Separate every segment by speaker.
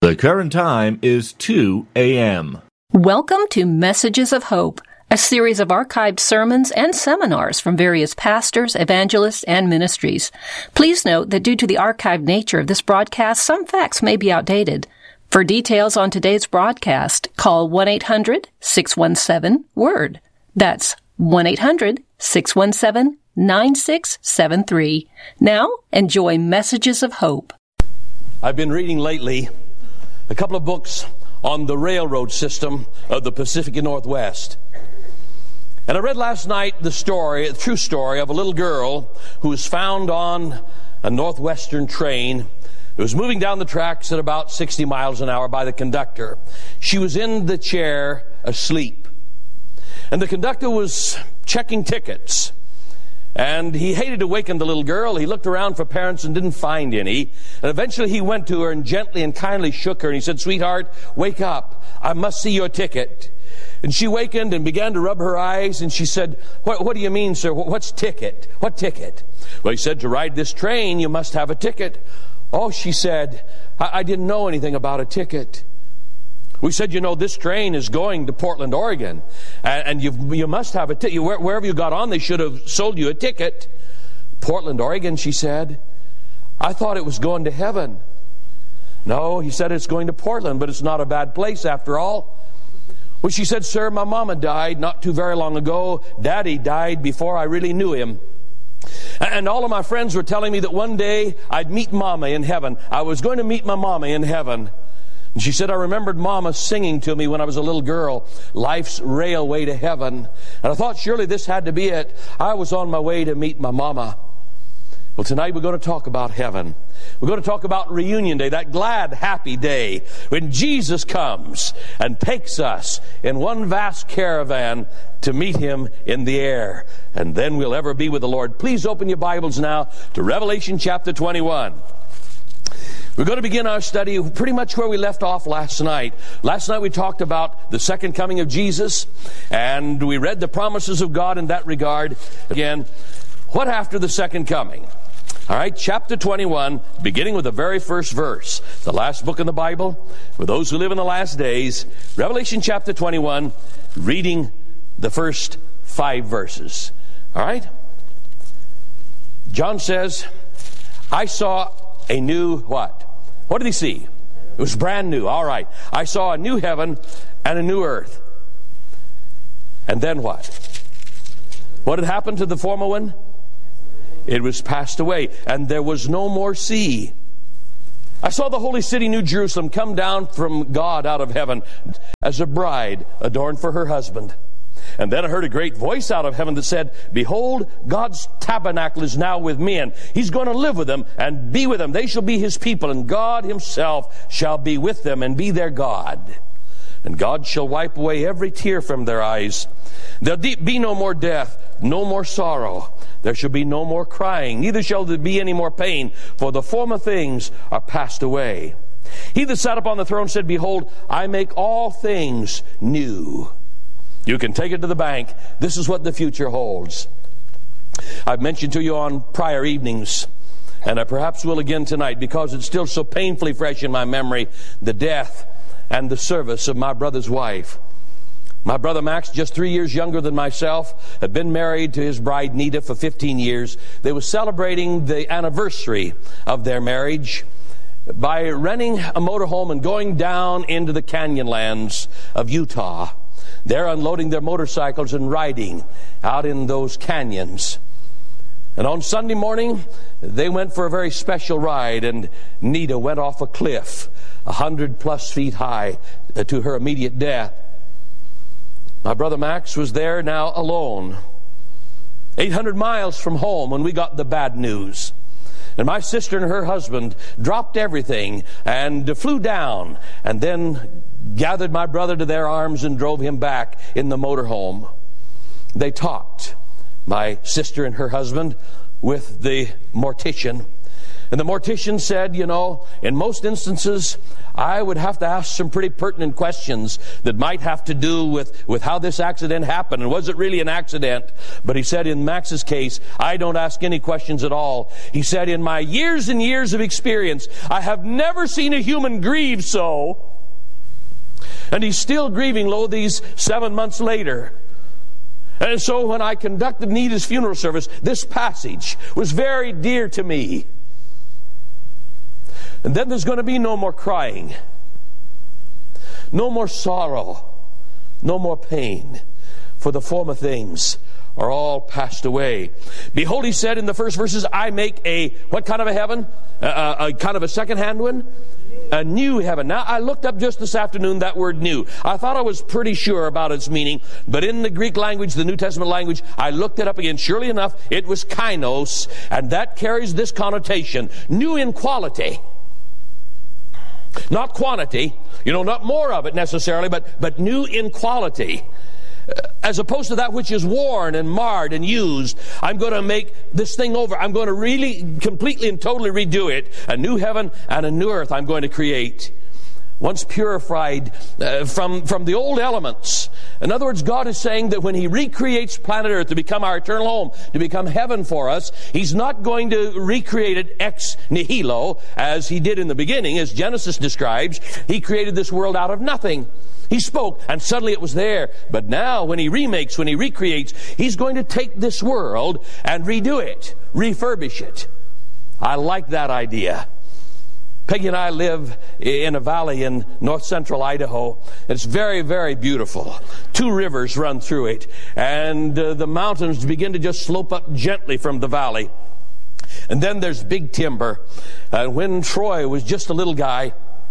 Speaker 1: The current time is 2 a.m.
Speaker 2: Welcome to Messages of Hope, a series of archived sermons and seminars from various pastors, evangelists, and ministries. Please note that due to the archived nature of this broadcast, some facts may be outdated. For details on today's broadcast, call 1-800-617-WORD. That's 1-800-617-9673. Now, enjoy Messages of Hope.
Speaker 3: I've been reading lately a couple of books on the railroad system of the Pacific Northwest. And I read last night the true story of a little girl who was found on a Northwestern train. It was moving down the tracks at about 60 miles an hour by the conductor. She was in the chair asleep. And the conductor was checking tickets. And he hated to waken the little girl. He looked around for parents and didn't find any. And eventually he went to her and gently and kindly shook her. And he said, "Sweetheart, wake up. I must see your ticket." And she wakened and began to rub her eyes. And she said, What do you mean, sir? What's ticket? What ticket? Well, he said, "To ride this train, you must have a ticket." "Oh," she said, I didn't know anything about a ticket." We said, "This train is going to Portland, Oregon, and you must have a ticket. Wherever you got on, they should have sold you a ticket." "Portland, Oregon," she said. "I thought it was going to heaven." "No," he said, "it's going to Portland, but it's not a bad place after all." Well, she said, "Sir, my mama died not too very long ago. Daddy died before I really knew him. And all of my friends were telling me that one day I'd meet Mama in heaven. I was going to meet my Mama in heaven." And she said, "I remembered Mama singing to me when I was a little girl, 'Life's Railway to Heaven.' And I thought surely this had to be it. I was on my way to meet my Mama." Well, tonight we're going to talk about heaven. We're going to talk about Reunion Day, that glad, happy day when Jesus comes and takes us in one vast caravan to meet Him in the air. And then we'll ever be with the Lord. Please open your Bibles now to Revelation chapter 21. We're going to begin our study pretty much where we left off last night. Last night we talked about the second coming of Jesus, and we read the promises of God in that regard. Again, what after the second coming? All right, chapter 21, beginning with the very first verse, the last book in the Bible, for those who live in the last days. Revelation chapter 21, reading the first 5 verses. All right? John says, "I saw a new" what? What did he see? It was brand new. All right. "I saw a new heaven and a new earth." And then what? What had happened to the former one? It was passed away, and there was no more sea. "I saw the holy city, New Jerusalem, come down from God out of heaven as a bride adorned for her husband. And then I heard a great voice out of heaven that said, 'Behold, God's tabernacle is now with men. He's going to live with them and be with them. They shall be His people, and God Himself shall be with them and be their God. And God shall wipe away every tear from their eyes. There'll be no more death, no more sorrow. There shall be no more crying, neither shall there be any more pain, for the former things are passed away.' He that sat upon the throne said, 'Behold, I make all things new.'" You can take it to the bank. This is what the future holds. I've mentioned to you on prior evenings, and I perhaps will again tonight because it's still so painfully fresh in my memory, the death and the service of my brother's wife. My brother Max, just 3 years younger than myself, had been married to his bride Nita for 15 years. They were celebrating the anniversary of their marriage by renting a motorhome and going down into the canyonlands of Utah. They're unloading their motorcycles and riding out in those canyons. And on Sunday morning, they went for a very special ride, and Nita went off a cliff 100+ feet high to her immediate death. My brother Max was there now alone, 800 miles from home when we got the bad news. And my sister and her husband dropped everything and flew down and then gathered my brother to their arms and drove him back in the motorhome. They talked, my sister and her husband, with the mortician. And the mortician said, in most instances, I would have to ask some pretty pertinent questions that might have to do with how this accident happened, and was it really an accident? But he said, in Max's case, I don't ask any questions at all. He said, in my years and years of experience, I have never seen a human grieve so. And he's still grieving, these 7 months later. And so when I conducted Nita's funeral service, this passage was very dear to me. And then there's going to be no more crying, no more sorrow, no more pain, for the former things are all passed away. Behold, he said in the first verses, I make what kind of a heaven? A kind of a second-hand one? A new heaven. Now, I looked up just this afternoon that word new. I thought I was pretty sure about its meaning, but in the Greek language, the New Testament language, I looked it up again. Surely enough, it was kainos, and that carries this connotation. New in quality. Not quantity, not more of it necessarily, but new in quality. As opposed to that which is worn and marred and used. I'm going to make this thing over. I'm going to really completely and totally redo it. A new heaven and a new earth I'm going to create. Once purified from the old elements. In other words, God is saying that when He recreates planet Earth to become our eternal home, to become heaven for us, He's not going to recreate it ex nihilo, as He did in the beginning, as Genesis describes. He created this world out of nothing. He spoke, and suddenly it was there. But now, when He remakes, when He recreates, He's going to take this world and redo it, refurbish it. I like that idea. Peggy and I live in a valley in north-central Idaho. It's very, very beautiful. 2 rivers run through it, and the mountains begin to just slope up gently from the valley. And then there's big timber. And when Troy was just a little guy,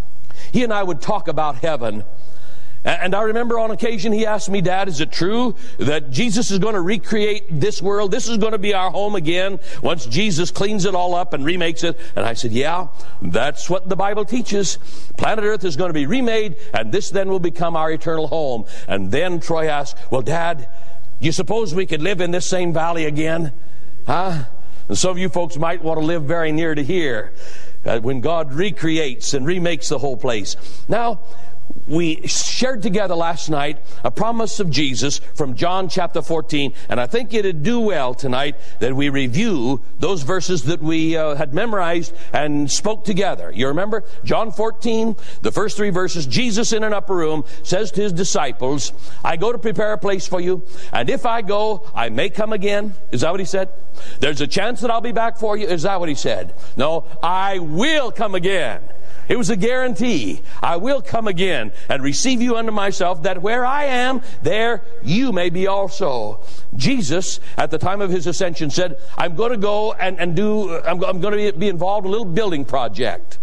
Speaker 3: he and I would talk about heaven. And I remember on occasion he asked me, Dad, is it true that Jesus is going to recreate this world? This is going to be our home again once Jesus cleans it all up and remakes it? And I said, yeah, that's what the Bible teaches. Planet Earth is going to be remade, and this then will become our eternal home. And then Troy asked, well, Dad, you suppose we could live in this same valley again? Huh? And some of you folks might want to live very near to here when God recreates and remakes the whole place. Now, we shared together last night a promise of Jesus from John chapter 14, and I think it'd do well tonight that we review those verses that we had memorized and spoke together. You remember? John 14, the first 3 verses, Jesus in an upper room says to His disciples, I go to prepare a place for you, and if I go, I may come again. Is that what He said? There's a chance that I'll be back for you. Is that what He said? No, I will come again. It was a guarantee. I will come again and receive you unto myself, that where I am, there you may be also. Jesus, at the time of His ascension, said, I'm going to go I'm going to be involved in a little building project.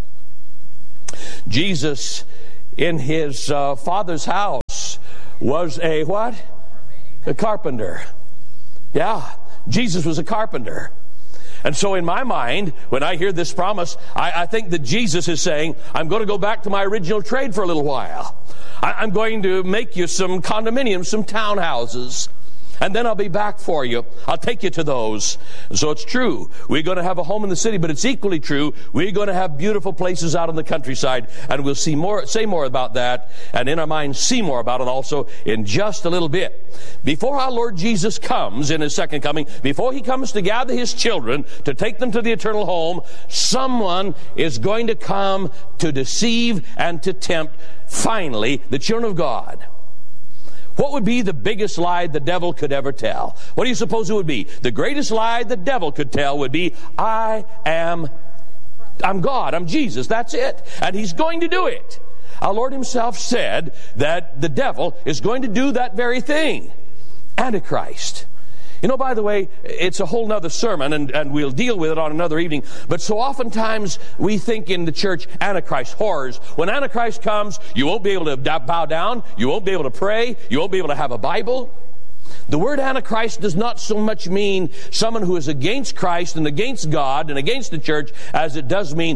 Speaker 3: Jesus, in His Father's house, was a what? A carpenter. Yeah, Jesus was a carpenter. And so in my mind, when I hear this promise, I think that Jesus is saying, I'm going to go back to my original trade for a little while. I'm going to make you some condominiums, some townhouses. And then I'll be back for you. I'll take you to those. So it's true. We're going to have a home in the city, but it's equally true. We're going to have beautiful places out in the countryside. And we'll say more about that. And in our minds, see more about it also in just a little bit. Before our Lord Jesus comes in His second coming, before He comes to gather His children to take them to the eternal home, someone is going to come to deceive and to tempt, finally, the children of God. What would be the biggest lie the devil could ever tell? What do you suppose it would be? The greatest lie the devil could tell would be, I'm God, I'm Jesus, that's it. And he's going to do it. Our Lord Himself said that the devil is going to do that very thing. Antichrist. You know, by the way, it's a whole nother sermon, and we'll deal with it on another evening. But so oftentimes we think in the church, Antichrist, horrors. When Antichrist comes, you won't be able to bow down, you won't be able to pray, you won't be able to have a Bible. The word Antichrist does not so much mean someone who is against Christ and against God and against the church as it does mean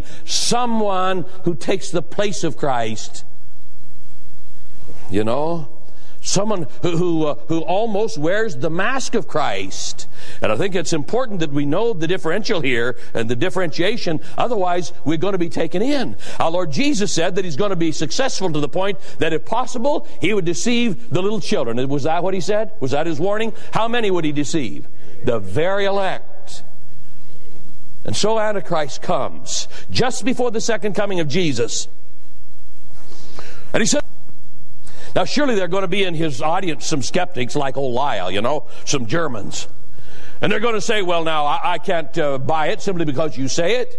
Speaker 3: someone who takes the place of Christ. You know? Someone who almost wears the mask of Christ. And I think it's important that we know the differential here and the differentiation. Otherwise, we're going to be taken in. Our Lord Jesus said that He's going to be successful to the point that if possible, He would deceive the little children. Was that what He said? Was that His warning? How many would He deceive? The very elect. And so Antichrist comes just before the second coming of Jesus. And He said, now surely there are going to be in His audience some skeptics like old Lyle, some Germans. And they're going to say, well, now, I can't buy it simply because you say it.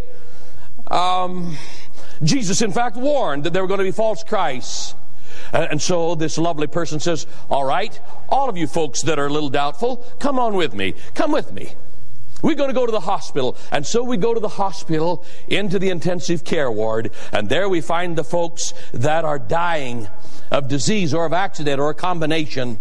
Speaker 3: Jesus, in fact, warned that there were going to be false Christs. And so this lovely person says, all right, all of you folks that are a little doubtful, come on with me. Come with me. We're going to go to the hospital. And so we go to the hospital into the intensive care ward. And there we find the folks that are dying of disease or of accident or a combination.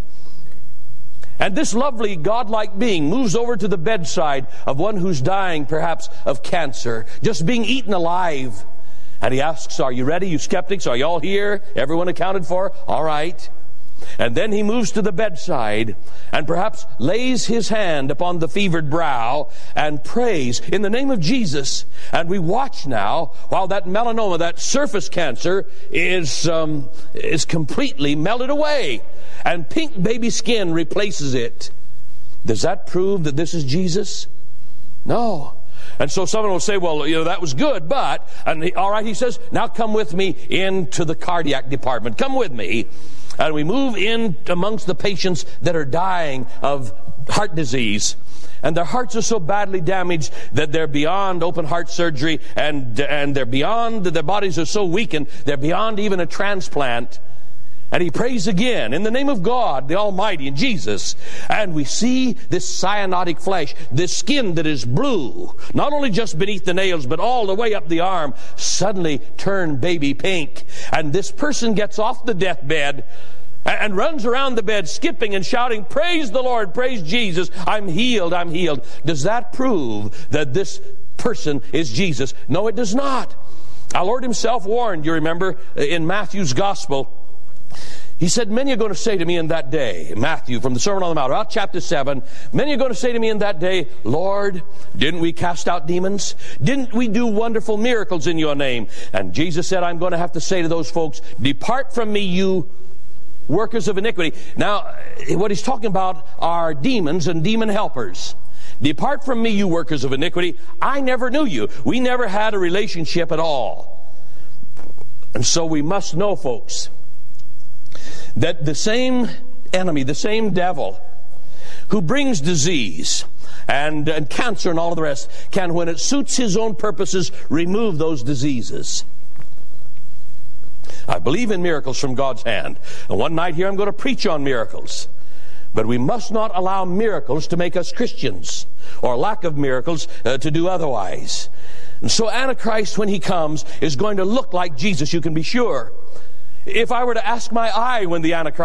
Speaker 3: And this lovely godlike being moves over to the bedside of one who's dying perhaps of cancer, just being eaten alive. And he asks, are you ready, you skeptics? Are you all here? Everyone accounted for? All right. And then he moves to the bedside and perhaps lays his hand upon the fevered brow and prays in the name of Jesus. And we watch now while that melanoma, that surface cancer, is completely melted away. And pink baby skin replaces it. Does that prove that this is Jesus? No. And so someone will say, well, that was good, but, all right, he says, now come with me into the cardiac department. Come with me. And we move in amongst the patients that are dying of heart disease. And their hearts are so badly damaged that they're beyond open heart surgery, and they're beyond, their bodies are so weakened, they're beyond even a transplant. And he prays again in the name of God, the Almighty, and Jesus. And we see this cyanotic flesh, this skin that is blue, not only just beneath the nails, but all the way up the arm, suddenly turn baby pink. And this person gets off the deathbed and runs around the bed, skipping and shouting, praise the Lord, praise Jesus, I'm healed, I'm healed. Does that prove that this person is Jesus? No, it does not. Our Lord Himself warned, you remember, in Matthew's Gospel. He said, many are going to say to me in that day, Matthew from the Sermon on the Mount, about chapter 7, many are going to say to me in that day, Lord, didn't we cast out demons? Didn't we do wonderful miracles in your name? And Jesus said, I'm going to have to say to those folks, depart from me, you workers of iniquity. Now, what he's talking about are demons and demon helpers. Depart from me, you workers of iniquity. I never knew you. We never had a relationship at all. And so we must know, folks, that the same enemy, the same devil who brings disease and cancer and all of the rest can, when it suits his own purposes, remove those diseases. I believe in miracles from God's hand. And one night here I'm going to preach on miracles. But we must not allow miracles to make us Christians, or lack of miracles to do otherwise. And so Antichrist, when he comes, is going to look like Jesus, you can be sure. If I were to ask my eye when the Antichrist